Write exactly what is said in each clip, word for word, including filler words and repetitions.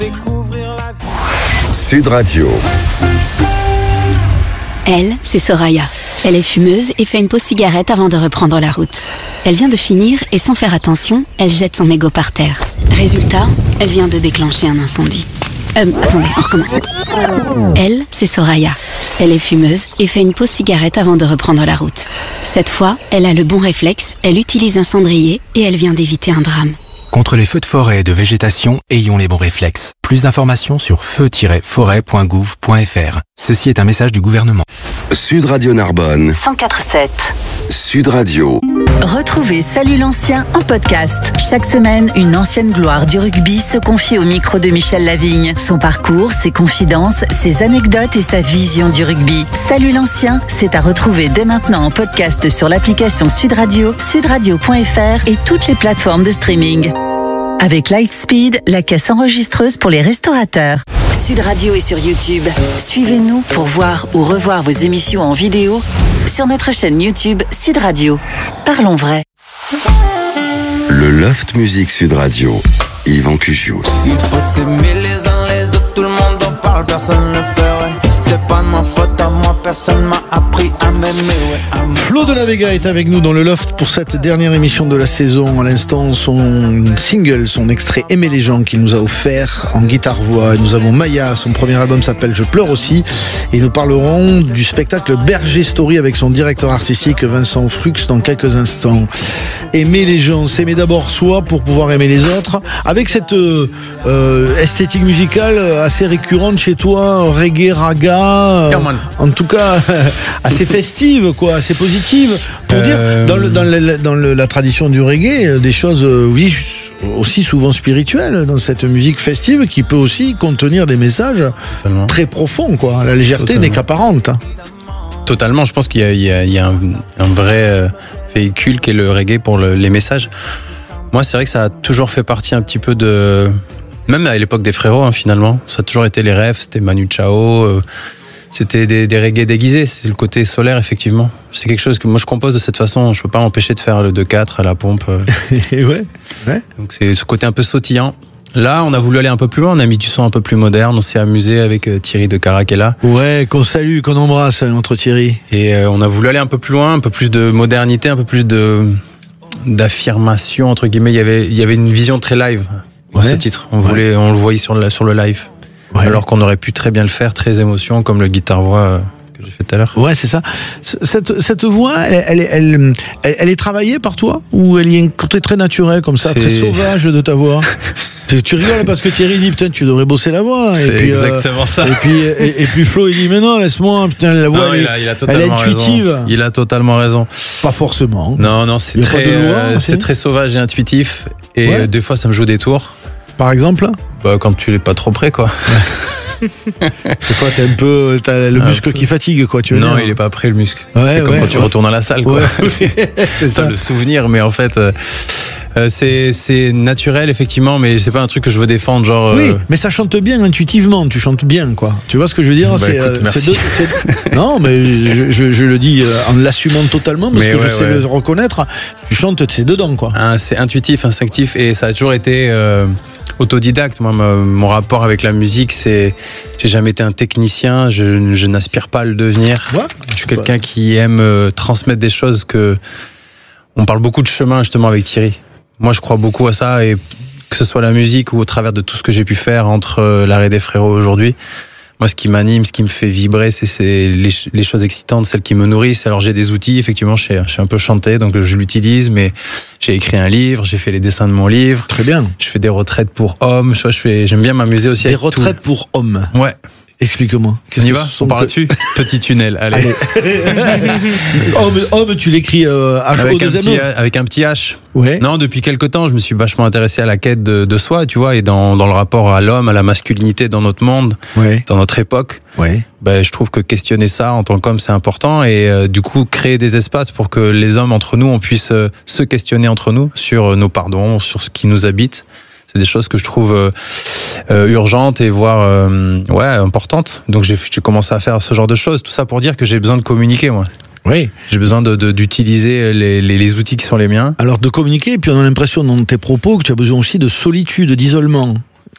Découvrir la vie. Sud Radio. Elle, c'est Soraya. Elle est fumeuse et fait une pause cigarette avant de reprendre la route. Elle vient de finir et sans faire attention, elle jette son mégot par terre. Résultat, elle vient de déclencher un incendie. Euh, attendez, on recommence. Elle, c'est Soraya. Elle est fumeuse et fait une pause cigarette avant de reprendre la route. Cette fois, elle a le bon réflexe, elle utilise un cendrier et elle vient d'éviter un drame. Contre les feux de forêt et de végétation, ayons les bons réflexes. Plus d'informations sur feu tiret forêt point gouv point f r. Ceci est un message du gouvernement. Sud Radio Narbonne. cent quatre virgule sept. Sud Radio. Retrouvez Salut l'ancien en podcast. Chaque semaine, une ancienne gloire du rugby se confie au micro de Michel Lavigne. Son parcours, ses confidences, ses anecdotes et sa vision du rugby. Salut l'ancien, c'est à retrouver dès maintenant en podcast sur l'application Sud Radio, sudradio point f r et toutes les plateformes de streaming. Avec Lightspeed, la caisse enregistreuse pour les restaurateurs. Sud Radio est sur YouTube. Suivez-nous pour voir ou revoir vos émissions en vidéo sur notre chaîne YouTube Sud Radio. Parlons vrai. Le Loft Musique Sud Radio. Yvan Cugius. Il faut s'aimer les uns les autres, tout le monde en parle, personne ne le fait, ouais. C'est pas de ma faute à moi, personne m'a appris à m'aimer, ouais. Flo de la Vega est avec nous dans le Loft pour cette dernière émission de la saison. À l'instant, son single, son extrait Aimer les gens qu'il nous a offert en guitare-voix. Nous avons Maya, son premier album s'appelle Je pleure aussi. Et nous parlerons du spectacle Berger Story avec son directeur artistique Vincent Frux dans quelques instants. Aimer les gens, s'aimer d'abord soi pour pouvoir aimer les autres. Avec cette euh, euh, esthétique musicale assez récurrente chez toi, reggae, raga, euh, en tout cas assez festive, quoi, assez positive. Pour euh... dire, dans, le, dans, le, dans le, la tradition du reggae, des choses, euh, oui, aussi souvent spirituelles dans cette musique festive qui peut aussi contenir des messages Totalement. Très profonds, quoi. La légèreté Totalement. N'est qu'apparente. Totalement, je pense qu'il y a, il y a, il y a un, un vrai euh, véhicule qui est le reggae pour le, les messages. Moi, c'est vrai que ça a toujours fait partie un petit peu de... Même à l'époque des frérots, hein, finalement. Ça a toujours été les rêves, c'était Manu Chao, euh, c'était des, des reggae déguisés, c'est le côté solaire, effectivement. C'est quelque chose que moi, je compose de cette façon. Je peux pas m'empêcher de faire le deux quatre à la pompe. Euh. ouais, ouais. Donc, c'est ce côté un peu sautillant. Là, on a voulu aller un peu plus loin, on a mis du son un peu plus moderne, on s'est amusé avec euh, Thierry de Caraquella. Ouais, qu'on salue, qu'on embrasse, notre Thierry. Et euh, on a voulu aller un peu plus loin, un peu plus de modernité, un peu plus de... d'affirmation entre guillemets. Il y avait il y avait une vision très live dans ouais. ce titre. On voulait ouais. on le voyait sur le sur le live. Ouais. Alors qu'on aurait pu très bien le faire très émotion comme le guitare voix que j'ai fait tout à l'heure. Ouais, c'est ça. Cette cette voix, elle elle elle, elle, elle est travaillée par toi ou elle est un côté très naturel comme ça, c'est... très sauvage de ta voix. Tu, tu rigoles parce que Thierry dit putain tu devrais bosser la voix. C'est et puis, exactement euh, ça. Et puis et, et puis Flo il dit mais non laisse-moi putain la voix non, elle, il a, il a elle est intuitive. Raison. Il a totalement raison. Pas forcément. Non non c'est très loi, euh, c'est très sauvage et intuitif et ouais. euh, des fois ça me joue des tours. Par exemple bah, quand tu n'es pas trop près quoi. Des fois t'as un peu t'as le muscle peu. Qui fatigue quoi tu veux non dire. Il est pas prêt le muscle. Ouais, c'est comme ouais, quand tu ouais. retournes à la salle quoi. Ouais. C'est ça le souvenir mais en fait. Euh, Euh, c'est, c'est naturel effectivement mais c'est pas un truc que je veux défendre genre oui euh... mais ça chante bien intuitivement tu chantes bien quoi tu vois ce que je veux dire bah, c'est, écoute, c'est, deux, c'est non mais je, je, je le dis en l'assumant totalement parce mais que ouais, je sais ouais. le reconnaître tu chantes c'est dedans quoi ah, c'est intuitif instinctif et ça a toujours été euh, autodidacte moi ma, mon rapport avec la musique c'est j'ai jamais été un technicien je, je n'aspire pas à le devenir ouais, je suis quelqu'un pas. Qui aime euh, transmettre des choses que on parle beaucoup de chemin justement avec Thierry. Moi, je crois beaucoup à ça, et que ce soit la musique ou au travers de tout ce que j'ai pu faire entre l'arrêt des frérots aujourd'hui. Moi, ce qui m'anime, ce qui me fait vibrer, c'est, c'est les, les choses excitantes, celles qui me nourrissent. Alors, j'ai des outils, effectivement, je sais, je sais un peu chanter, donc je l'utilise, mais j'ai écrit un livre, j'ai fait les dessins de mon livre. Très bien. Je fais des retraites pour hommes, je fais, j'aime bien m'amuser aussi. Des retraites tout. Pour hommes. Ouais. Explique-moi. Qu'est-ce on y va On parle là-dessus. Petit tunnel, allez. allez. homme, homme, tu l'écris euh, H O deux M E avec un petit H. Ouais. Non, depuis quelques temps, je me suis vachement intéressé à la quête de, de soi, tu vois, et dans, dans le rapport à l'homme, à la masculinité dans notre monde, ouais. dans notre époque. Ouais. Ben, je trouve que questionner ça en tant qu'homme, c'est important, et euh, du coup, créer des espaces pour que les hommes entre nous, on puisse euh, se questionner entre nous sur nos pardons, sur ce qui nous habite. C'est des choses que je trouve euh, euh, urgentes et voire euh, ouais, importantes. Donc j'ai, j'ai commencé à faire ce genre de choses. Tout ça pour dire que j'ai besoin de communiquer, moi. Oui. J'ai besoin de, de, d'utiliser les, les, les outils qui sont les miens. Alors de communiquer, et puis on a l'impression dans tes propos que tu as besoin aussi de solitude, d'isolement.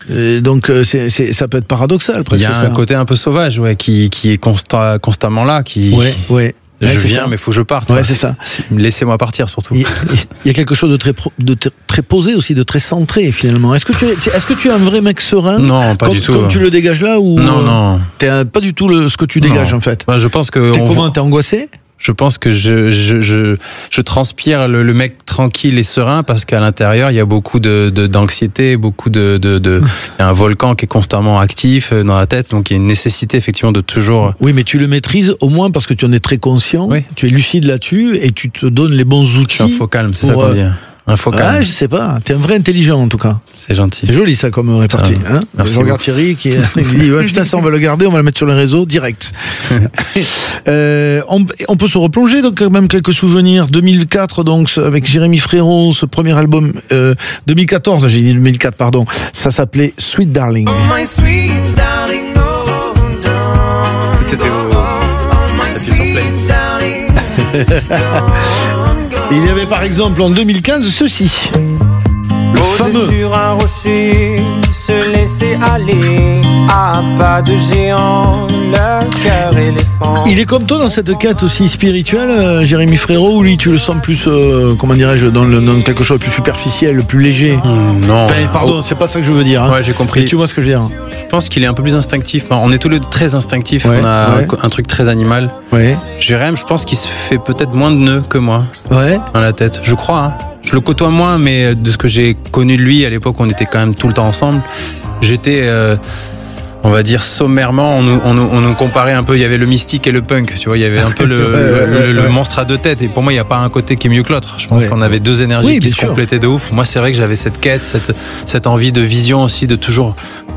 Et donc c'est, c'est, ça peut être paradoxal presque. Il y a ça. un côté un peu sauvage, ouais, qui, qui est constant, constamment là, qui. Ouais, ouais. Je ouais, viens, ça. mais il faut que je parte. Ouais, ouais. c'est ça. Laissez-moi partir surtout. Il, il y a quelque chose de très, pro, de très posé aussi, de très centré finalement. Est-ce que tu es, est-ce que tu es un vrai mec serein? Non, pas comme, du tout. Comme tu le dégages là ou non, non. T'es un, pas du tout le, ce que tu dégages non. en fait. Bah, je pense que. T'es on comment? voit... T'es angoissé? Je pense que je, je, je, je transpire le, le mec tranquille et serein parce qu'à l'intérieur, il y a beaucoup de, de, d'anxiété, beaucoup de, de, de, il y a un volcan qui est constamment actif dans la tête, donc il y a une nécessité effectivement de toujours. Oui, mais tu le maîtrises au moins parce que tu en es très conscient, oui. Tu es lucide là-dessus et tu te donnes les bons outils. Je suis un faux calme, c'est pour, ça qu'on dit. Un faux calme. Ah, je sais pas. T'es un vrai intelligent en tout cas. C'est gentil. C'est joli ça comme répartie. Hein, merci. Je regarde Thierry qui dit ouais, putain ça on va le garder, on va le mettre sur les réseaux direct. euh, on, on peut se replonger donc quand même quelques souvenirs. deux mille quatre donc avec Jérémy Frérot, ce premier album euh, deux mille quatorze, j'ai dit deux mille quatre pardon. Ça s'appelait Sweet Darling. Oh my sweet darling, oh, don't C'était go. au- Oh my Appuie sur play. sweet darling, don't go. Il y avait par exemple en deux mille quinze ceci. Le Poser fameux. sur un rocher, se laisser aller à pas de géant, le cœur éléphant. Il est comme toi dans cette quête aussi spirituelle, euh, Jérémy Frérot, ou lui tu le sens plus, euh, comment dirais-je, dans, le, dans quelque chose de plus superficiel, plus léger. Mmh, non. Enfin, pardon, c'est pas ça que je veux dire. Hein. Ouais, j'ai compris. Mais tu vois ce que je veux dire. Je pense qu'il est un peu plus instinctif. On est tous les deux très instinctifs. Ouais, on a ouais. un, un truc très animal. Ouais. Jérém, je pense qu'il se fait peut-être moins de nœuds que moi Ouais. dans la tête. Je crois. Hein. Je le côtoie moins, mais de ce que j'ai connu de lui à l'époque, on était quand même tout le temps ensemble. J'étais, euh, on va dire sommairement, on nous, on, nous, on nous comparait un peu. Il y avait le mystique et le punk. Tu vois, il y avait un peu le, Ouais, ouais, le, ouais, le ouais. monstre à deux têtes. Et pour moi, il n'y a pas un côté qui est mieux que l'autre. Je pense Ouais. qu'on avait deux énergies Oui, qui bien se sûr. complétaient de ouf. Moi, c'est vrai que j'avais cette quête, cette, cette envie de vision aussi, de toujours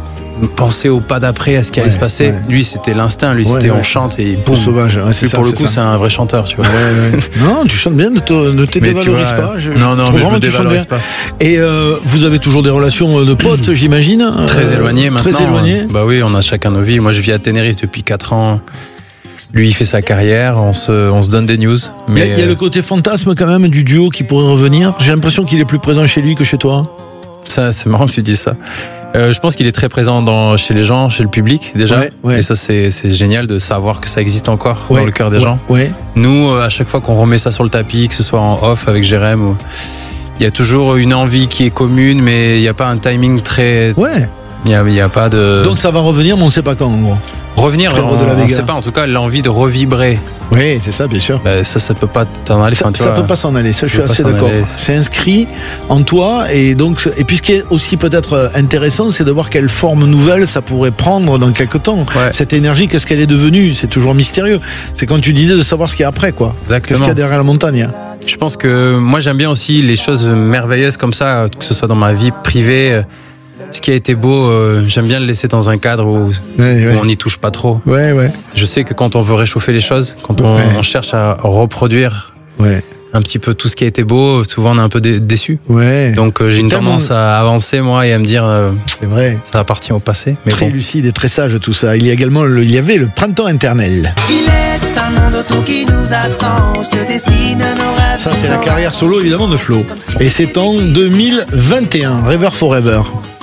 penser au pas d'après, à ce qui allait Ouais, se passer. ouais. Lui, c'était l'instinct. Lui, Ouais, c'était ouais. on chante et Pour boum. sauvage. Ouais, c'est Lui, ça, pour le c'est coup, ça. c'est un vrai chanteur, tu vois. Ouais, ouais. Non, tu chantes bien, ne te, ne te Mais tu dévalorise vois, pas. Je, non, je non, trouve mais je vraiment me que tu chantes dévalorise bien. pas. Et euh, vous avez toujours des relations de potes, j'imagine. Très euh, éloigné maintenant. Très éloigné. Bah oui, on a chacun nos vies. Moi, je vis à Tenerife depuis quatre ans. Lui, il fait sa carrière. On se, on se donne des news. Il y, a, Mais il y a le côté fantasme quand même du duo qui pourrait revenir. J'ai l'impression qu'il est plus présent chez lui que chez toi. ça, c'est marrant que tu dises ça. Euh, je pense qu'il est très présent dans, chez les gens, chez le public déjà. Ouais, ouais. Et ça, c'est, c'est génial de savoir que ça existe encore Ouais, dans le cœur des ouais, gens. Ouais. Nous, euh, à chaque fois qu'on remet ça sur le tapis, que ce soit en off avec Jérém, ou... il y a toujours une envie qui est commune, mais il n'y a pas un timing très. Ouais. Il n'y a, il y a pas de. Donc ça va revenir, mais on ne sait pas quand en gros. revenir, Frérot on de la ne Vega. sait pas. En tout cas, l'envie de revibrer. Oui, c'est ça, bien sûr. Bah, ça, ça peut pas t'en aller. Ça, Enfin, tu ça vois, peut pas s'en aller, ça je ça suis peut pas assez s'en d'accord. aller. C'est inscrit en toi et donc et puis ce qui est aussi peut-être intéressant, c'est de voir quelle forme nouvelle ça pourrait prendre dans quelques temps. Ouais. Cette énergie, qu'est-ce qu'elle est devenue? C'est toujours mystérieux. C'est quand tu disais de savoir ce qu'il y a après, quoi. Qu'est-ce Exactement. qu'il y a derrière la montagne? Je pense que moi j'aime bien aussi les choses merveilleuses comme ça, que ce soit dans ma vie privée. Ce qui a été beau, euh, j'aime bien le laisser dans un cadre où, Ouais, ouais. où on n'y touche pas trop. Ouais, ouais, Je sais que quand on veut réchauffer les choses, quand on, Ouais. on cherche à reproduire ouais, un petit peu tout ce qui a été beau, souvent on est un peu dé- déçu. ouais. Donc euh, j'ai C'est une tellement- tendance à avancer moi et à me dire euh, C'est vrai. ça appartient au passé. Mais Très bon. lucide et très sage tout ça. Il y a également, le- il y avait le printemps éternel. Il est un monde autour qui nous attend, se dessine nos rêves. Ça, c'est la carrière solo évidemment de Flo. Et c'est en deux mille vingt et un, River Forever.